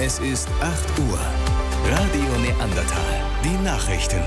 Es ist 8 Uhr. Radio Neandertal. Die Nachrichten.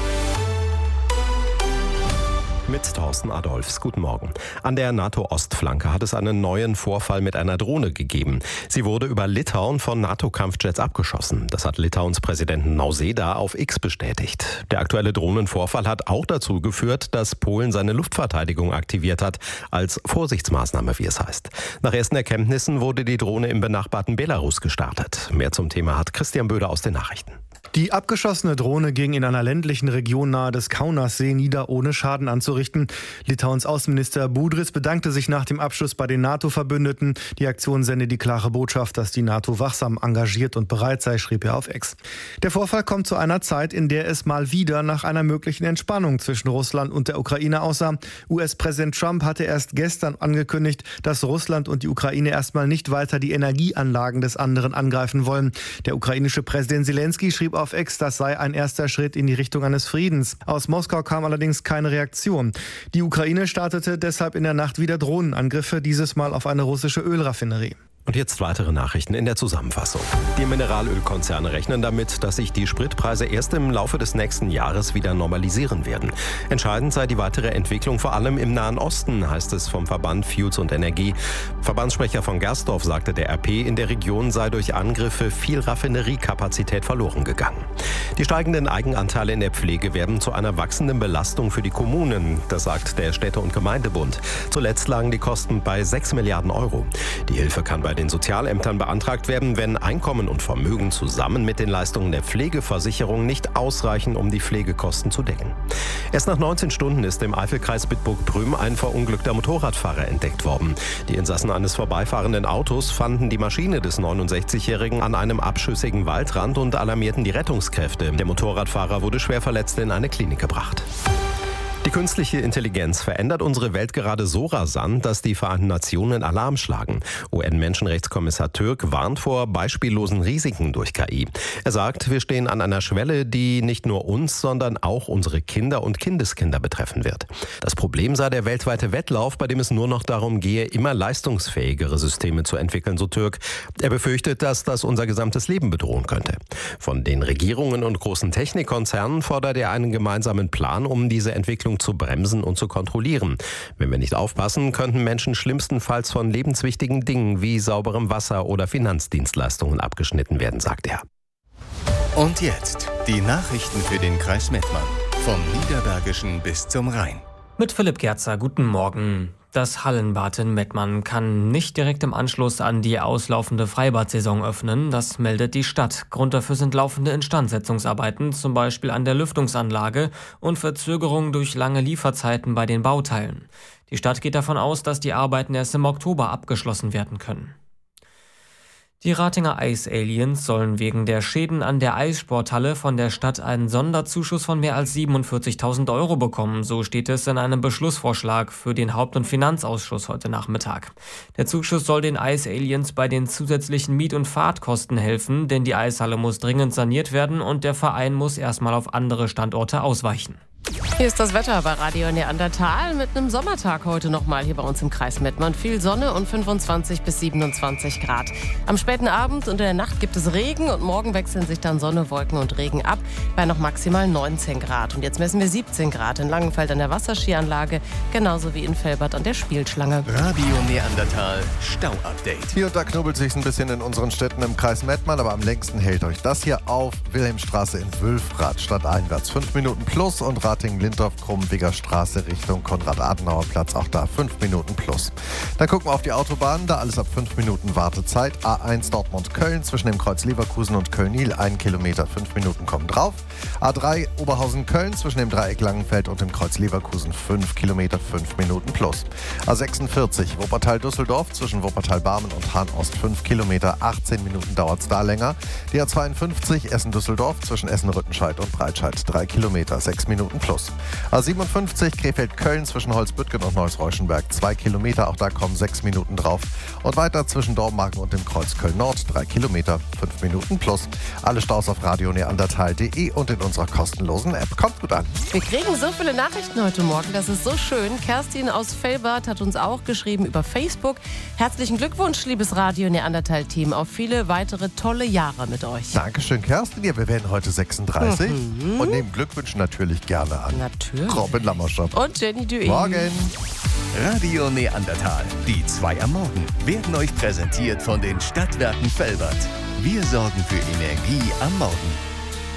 Mit Thorsten Adolphs. Guten Morgen. An der NATO-Ostflanke hat es einen neuen Vorfall mit einer Drohne gegeben. Sie wurde über Litauen von NATO-Kampfjets abgeschossen. Das hat Litauens Präsidenten Nausėda auf X bestätigt. Der aktuelle Drohnenvorfall hat auch dazu geführt, dass Polen seine Luftverteidigung aktiviert hat, als Vorsichtsmaßnahme, wie es heißt. Nach ersten Erkenntnissen wurde die Drohne im benachbarten Belarus gestartet. Mehr zum Thema hat Christian Böder aus den Nachrichten. Die abgeschossene Drohne ging in einer ländlichen Region nahe des Kaunassee nieder, ohne Schaden anzurichten. Litauens Außenminister Budris bedankte sich nach dem Abschuss bei den NATO-Verbündeten. Die Aktion sende die klare Botschaft, dass die NATO wachsam, engagiert und bereit sei, schrieb er auf X. Der Vorfall kommt zu einer Zeit, in der es mal wieder nach einer möglichen Entspannung zwischen Russland und der Ukraine aussah. US-Präsident Trump hatte erst gestern angekündigt, dass Russland und die Ukraine erstmal nicht weiter die Energieanlagen des anderen angreifen wollen. Der ukrainische Präsident Zelensky schrieb auf X, das sei ein erster Schritt in die Richtung eines Friedens. Aus Moskau kam allerdings keine Reaktion. Die Ukraine startete deshalb in der Nacht wieder Drohnenangriffe, dieses Mal auf eine russische Ölraffinerie. Und jetzt weitere Nachrichten in der Zusammenfassung. Die Mineralölkonzerne rechnen damit, dass sich die Spritpreise erst im Laufe des nächsten Jahres wieder normalisieren werden. Entscheidend sei die weitere Entwicklung vor allem im Nahen Osten, heißt es vom Verband Fuels und Energie. Verbandssprecher von Gersdorf sagte der RP, in der Region sei durch Angriffe viel Raffineriekapazität verloren gegangen. Die steigenden Eigenanteile in der Pflege werden zu einer wachsenden Belastung für die Kommunen, das sagt der Städte- und Gemeindebund. Zuletzt lagen die Kosten bei 6 Milliarden Euro. Die Hilfe kann bei den Sozialämtern beantragt werden, wenn Einkommen und Vermögen zusammen mit den Leistungen der Pflegeversicherung nicht ausreichen, um die Pflegekosten zu decken. Erst nach 19 Stunden ist im Eifelkreis Bitburg-Prüm ein verunglückter Motorradfahrer entdeckt worden. Die Insassen eines vorbeifahrenden Autos fanden die Maschine des 69-Jährigen an einem abschüssigen Waldrand und alarmierten die Rettungskräfte. Der Motorradfahrer wurde schwer verletzt in eine Klinik gebracht. Die künstliche Intelligenz verändert unsere Welt gerade so rasant, dass die Vereinten Nationen Alarm schlagen. UN-Menschenrechtskommissar Türk warnt vor beispiellosen Risiken durch KI. Er sagt, wir stehen an einer Schwelle, die nicht nur uns, sondern auch unsere Kinder und Kindeskinder betreffen wird. Das Problem sei der weltweite Wettlauf, bei dem es nur noch darum gehe, immer leistungsfähigere Systeme zu entwickeln, so Türk. Er befürchtet, dass das unser gesamtes Leben bedrohen könnte. Von den Regierungen und großen Technikkonzernen fordert er einen gemeinsamen Plan, um diese Entwicklung zu bremsen und zu kontrollieren. Wenn wir nicht aufpassen, könnten Menschen schlimmstenfalls von lebenswichtigen Dingen wie sauberem Wasser oder Finanzdienstleistungen abgeschnitten werden, sagt er. Und jetzt die Nachrichten für den Kreis Mettmann. Vom Niederbergischen bis zum Rhein. Mit Philipp Gerzer, guten Morgen. Das Hallenbad in Mettmann kann nicht direkt im Anschluss an die auslaufende Freibadsaison öffnen. Das meldet die Stadt. Grund dafür sind laufende Instandsetzungsarbeiten, zum Beispiel an der Lüftungsanlage und Verzögerungen durch lange Lieferzeiten bei den Bauteilen. Die Stadt geht davon aus, dass die Arbeiten erst im Oktober abgeschlossen werden können. Die Ratinger Ice Aliens sollen wegen der Schäden an der Eissporthalle von der Stadt einen Sonderzuschuss von mehr als 47.000 Euro bekommen. So steht es in einem Beschlussvorschlag für den Haupt- und Finanzausschuss heute Nachmittag. Der Zuschuss soll den Ice Aliens bei den zusätzlichen Miet- und Fahrtkosten helfen, denn die Eishalle muss dringend saniert werden und der Verein muss erstmal auf andere Standorte ausweichen. Hier ist das Wetter bei Radio Neandertal mit einem Sommertag heute nochmal hier bei uns im Kreis Mettmann. Viel Sonne und 25 bis 27 Grad. Am späten Abend und in der Nacht gibt es Regen und morgen wechseln sich dann Sonne, Wolken und Regen ab bei noch maximal 19 Grad. Und jetzt messen wir 17 Grad in Langenfeld an der Wasserskianlage, genauso wie in Felbert an der Spielschlange. Radio Neandertal Stau-Update. Hier und da knubbelt sich ein bisschen in unseren Städten im Kreis Mettmann, aber am längsten hält euch das hier auf Wilhelmstraße in Wülfrath stadteinwärts. 5 Minuten plus und Ratingen-Lindorf-Krumwiger Straße Richtung Konrad-Adenauer-Platz, auch da 5 Minuten plus. Dann gucken wir auf die Autobahn, da alles ab 5 Minuten Wartezeit. A1 Dortmund-Köln zwischen dem Kreuz Leverkusen und Köln-Niel, 1 Kilometer, 5 Minuten kommen drauf. A3 Oberhausen-Köln zwischen dem Dreieck Langenfeld und dem Kreuz Leverkusen, 5 Kilometer, 5 Minuten plus. A46 Wuppertal-Düsseldorf zwischen Wuppertal-Barmen und Hahn-Ost, 5 Kilometer, 18 Minuten dauert es da länger. Die A52 Essen-Düsseldorf zwischen Essen-Rüttenscheid und Breitscheid, 3 Kilometer, 6 Minuten plus. A57 Krefeld-Köln zwischen Holzbüttgen und Neuss-Reuschenberg 2 Kilometer, auch da kommen 6 Minuten drauf. Und weiter zwischen Dormagen und dem Kreuz Köln-Nord 3 Kilometer, 5 Minuten plus. Alle Staus auf radioneandertal.de und in unserer kostenlosen App. Kommt gut an. Wir kriegen so viele Nachrichten heute Morgen, das ist so schön. Kerstin aus Velbert hat uns auch geschrieben über Facebook. Herzlichen Glückwunsch, liebes Radio Neandertal-Team, auf viele weitere tolle Jahre mit euch. Dankeschön, Kerstin. Ja, wir werden heute 36 und nehmen Glückwünsche natürlich gerne an. Natürlich. Robin Lammerstopp. Und Jenny Dué. Morgen. Radio Neandertal, die 2 am Morgen, werden euch präsentiert von den Stadtwerken Velbert. Wir sorgen für Energie am Morgen.